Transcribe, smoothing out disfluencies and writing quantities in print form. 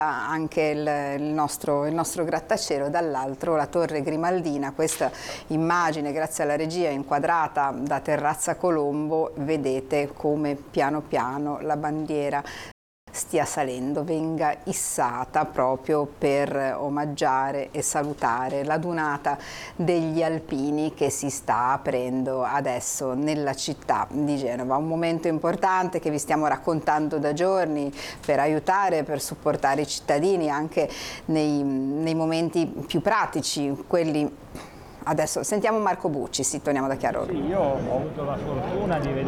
anche il nostro grattacielo, dall'altro la Torre Grimaldina. Questa immagine, grazie alla regia, inquadrata da Terrazza Colombo, vedete come piano piano la bandiera stia salendo, venga issata proprio per omaggiare e salutare la dunata degli alpini che si sta aprendo adesso nella città di Genova. Un momento importante che vi stiamo raccontando da giorni per aiutare, per supportare i cittadini anche nei momenti più pratici, quelli. Adesso sentiamo Marco Bucci, sì, torniamo da Chiarolo. Sì, io ho avuto la fortuna di vedere